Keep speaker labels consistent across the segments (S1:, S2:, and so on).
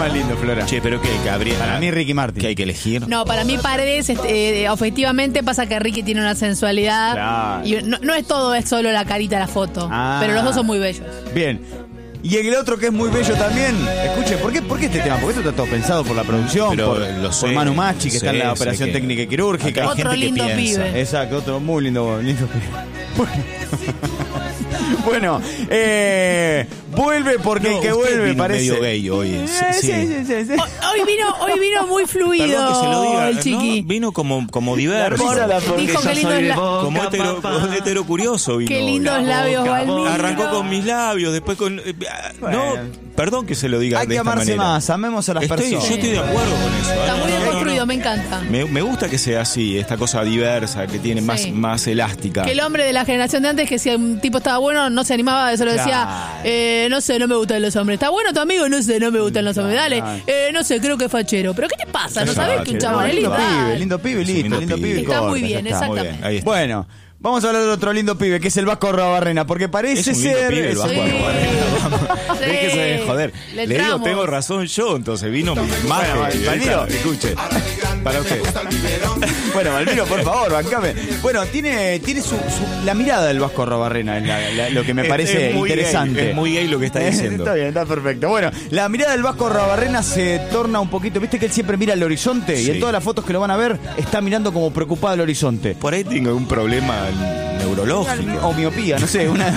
S1: más lindo, Flora?
S2: Che, pero ¿qué? Gabriel.
S1: Para mí, Ricky Martin.
S2: ¿Qué hay que elegir?
S3: No, para mí Paredes, objetivamente pasa que Ricky tiene una sensualidad.
S1: Claro.
S3: Y no es todo, es solo la carita, la foto. Pero los dos son muy bellos.
S1: Bien. Y el otro que es muy bello también, escuche, ¿por qué este tema? Porque esto está todo pensado por la producción,
S2: Pero
S1: por Manu Machi, que está en la operación técnica y quirúrgica.
S3: Hay otro lindo pibe.
S1: Exacto, otro muy lindo pibe. Bueno, vuelve porque el que vuelve
S2: vino
S1: parece
S2: medio gay hoy.
S1: Sí.
S3: Hoy vino muy fluido.
S2: Perdón que se lo diga,
S3: el chiqui.
S2: ¿no? Vino como diverso.
S3: Dijo que lindos
S2: Como hetero curioso vino.
S3: Qué lindos labios, Balmiro.
S2: Arrancó con mis labios, después con... No, perdón que se lo diga
S1: hay
S2: de
S1: que
S2: esta
S1: amarse
S2: manera.
S1: más, amemos a las personas.
S2: Yo estoy de acuerdo con eso.
S3: Está muy
S2: No,
S3: deconstruido, me encanta.
S2: Me gusta que sea así, esta cosa diversa, que tiene más elástica.
S3: Que el hombre de la generación de antes, que si un tipo estaba bueno, no se animaba, solo decía, no sé, no me gustan los hombres. ¿Está bueno tu amigo? No sé, no me gustan los hombres. Dale, no sé, creo que es fachero. ¿Pero qué te pasa? ¿No sabés que un chabón es lindo?
S1: Lindo pibe, listo, lindo pibe.
S3: Está muy bien,
S2: Muy
S3: exactamente.
S2: bien, ahí está.
S1: Bueno, vamos a hablar de otro lindo pibe, que es el Vasco Arruabarrena, porque parece
S2: Es un lindo
S1: ser...
S2: pibe el Vasco Arruabarrena.
S3: Sí.
S2: Déjese de joder.
S3: Le
S2: Le digo,
S3: entramos.
S2: tengo razón yo, entonces vino más.
S1: Valmiro.
S2: Escuche, para usted.
S1: Bueno, Valmiro, por favor, bancame. Bueno, tiene la mirada del Vasco Arruabarrena, es lo que me parece
S2: Es muy
S1: interesante.
S2: gay, es muy gay lo que está diciendo.
S1: Está bien, está perfecto. Bueno, la mirada del Vasco Arruabarrena se torna un poquito, viste que él siempre mira al horizonte y
S2: Sí.
S1: en todas las fotos que lo van a ver está mirando como preocupado al horizonte.
S2: Por ahí tengo un problema neurológico.
S1: O miopía, no sé, una...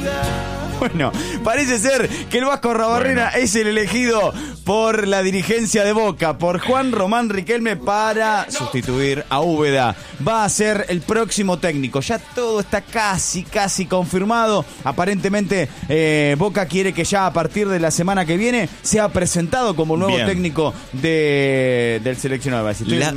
S1: Bueno, parece ser que el Vasco Arruabarrena es el elegido por la dirigencia de Boca, por Juan Román Riquelme, para sustituir a Úbeda. Va a ser el próximo técnico. Ya todo está casi confirmado. Aparentemente Boca quiere que ya a partir de la semana que viene sea presentado como nuevo técnico del seleccionado.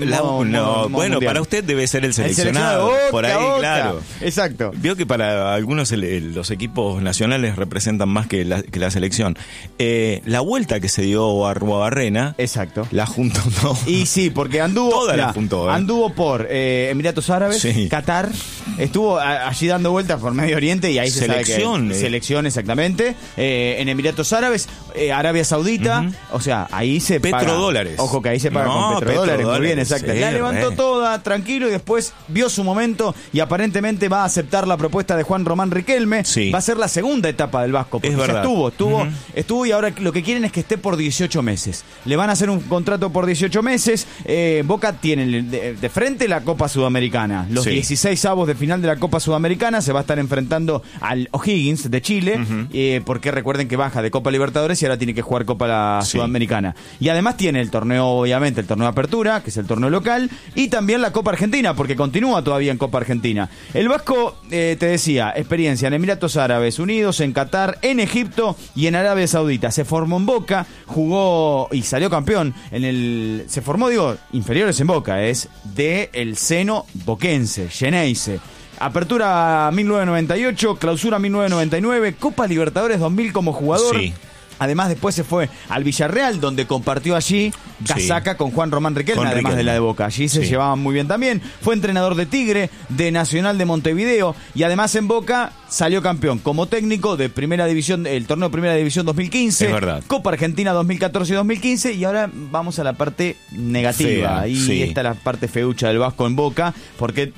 S2: Bueno, para usted debe ser el seleccionado.
S1: Boca,
S2: por ahí,
S1: Boca.
S2: claro.
S1: Exacto.
S2: Vio que para algunos los equipos nacionales representan más que la selección. La vuelta que se dio a Arruabarrena,
S1: Exacto.
S2: la juntó todo.
S1: Y sí, porque anduvo...
S2: Toda la
S1: mirá,
S2: juntó,
S1: anduvo por Emiratos Árabes,
S2: Sí.
S1: Qatar, estuvo allí dando vueltas por Medio Oriente y ahí
S2: Selección,
S1: se sabe que... Selección, exactamente. En Emiratos Árabes, Arabia Saudita, o sea, ahí se paga...
S2: Petrodólares.
S1: Ojo que ahí se paga
S2: No,
S1: con petrodólares, muy bien,
S2: petrodólares,
S1: exacto.
S2: sí,
S1: La levantó toda, tranquilo, y después vio su momento y aparentemente va a aceptar la propuesta de Juan Román Riquelme.
S2: Sí.
S1: Va a ser la segunda etapa del Vasco, porque
S2: Es
S1: ya
S2: verdad.
S1: estuvo y ahora lo que quieren es que esté por 18 meses. Le van a hacer un contrato por 18 meses. Boca tiene de frente la Copa Sudamericana. Los 16 avos de final de la Copa Sudamericana se va a estar enfrentando al O'Higgins de Chile, porque recuerden que baja de Copa Libertadores y ahora tiene que jugar Copa Sudamericana. Y además tiene el torneo, obviamente, el torneo de Apertura, que es el torneo local, y también la Copa Argentina, porque continúa todavía en Copa Argentina. El Vasco, te decía, experiencia en Emiratos Árabes Unidos, en Qatar, en Egipto y en Arabia Saudita. Se formó en Boca, jugó y salió campeón se formó, inferiores en Boca, es del seno boquense, Xeneize. Apertura 1998, clausura 1999, Copa Libertadores 2000 como jugador.
S2: Sí.
S1: Además, después se fue al Villarreal, donde compartió allí casaca con Juan Román Riquelme, además de la de Boca. Allí se llevaban muy bien también. Fue entrenador de Tigre, de Nacional de Montevideo, y además en Boca salió campeón como técnico de Primera División, el torneo de Primera División 2015,
S2: es verdad.
S1: Copa Argentina 2014 y 2015, y ahora vamos a la parte negativa.
S2: Fea,
S1: Ahí está la parte feucha del Vasco en Boca, porque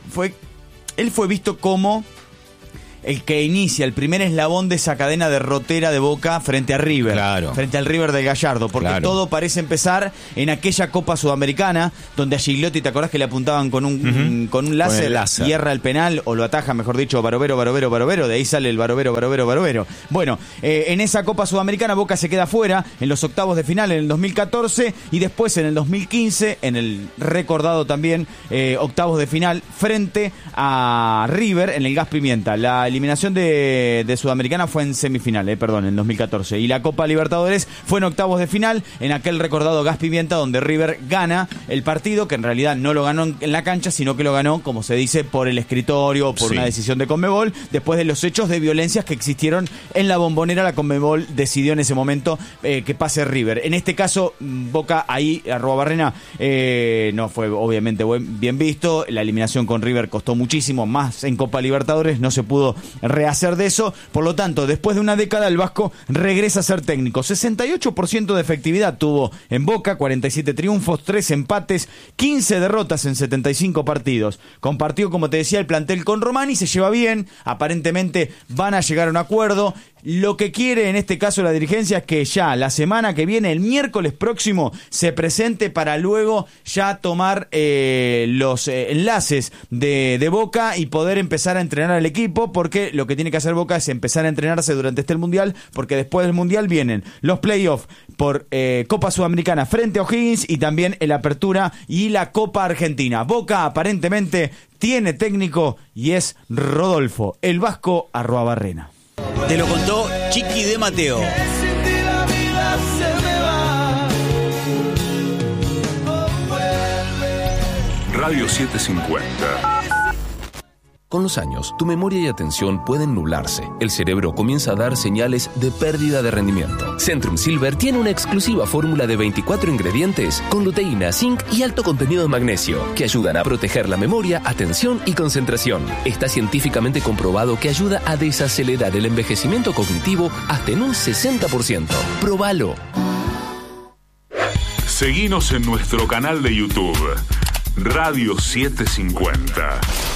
S1: él fue visto como el que inicia el primer eslabón de esa cadena derrotera de Boca frente a River.
S2: Claro.
S1: Frente al River de Gallardo. Porque todo parece empezar en aquella Copa Sudamericana, donde a Gigliotti, ¿te acordás que le apuntaban con un láser, y erra el penal, o lo ataja, mejor dicho, Barovero? De ahí sale el Barovero. Bueno, en esa Copa Sudamericana Boca se queda fuera en los octavos de final en el 2014, y después en el 2015, en el recordado también octavos de final, frente a River en el Gas Pimienta. La eliminación de Sudamericana fue en semifinal, en 2014. Y la Copa Libertadores fue en octavos de final, en aquel recordado Gas Pimienta, donde River gana el partido, que en realidad no lo ganó en la cancha, sino que lo ganó, como se dice, por el escritorio, por una decisión de Conmebol, después de los hechos de violencias que existieron en la Bombonera. La Conmebol decidió en ese momento que pase River. En este caso, Boca ahí, Arruabarrena, no fue obviamente bien visto. La eliminación con River costó muchísimo, más en Copa Libertadores, no se pudo rehacer de eso. Por lo tanto, después de una década, el vasco regresa a ser técnico. 68% de efectividad tuvo en Boca, 47 triunfos, 3 empates, 15 derrotas en 75 partidos. Compartió, como te decía, el plantel con Román y se lleva bien. Aparentemente van a llegar a un acuerdo. Lo que quiere en este caso la dirigencia es que ya la semana que viene, el miércoles próximo, se presente para luego ya tomar los enlaces de Boca y poder empezar a entrenar al equipo, porque lo que tiene que hacer Boca es empezar a entrenarse durante este Mundial, porque después del Mundial vienen los playoffs por Copa Sudamericana frente a O'Higgins y también el Apertura y la Copa Argentina. Boca aparentemente tiene técnico y es Rodolfo, el vasco Arruabarrena.
S4: Te lo contó Chiqui de Mateo.
S5: Radio 750. Con los años, tu memoria y atención pueden nublarse. El cerebro comienza a dar señales de pérdida de rendimiento. Centrum Silver tiene una exclusiva fórmula de 24 ingredientes con luteína, zinc y alto contenido de magnesio que ayudan a proteger la memoria, atención y concentración. Está científicamente comprobado que ayuda a desacelerar el envejecimiento cognitivo hasta en un 60%. ¡Próbalo!
S6: Seguinos en nuestro canal de YouTube, Radio 750.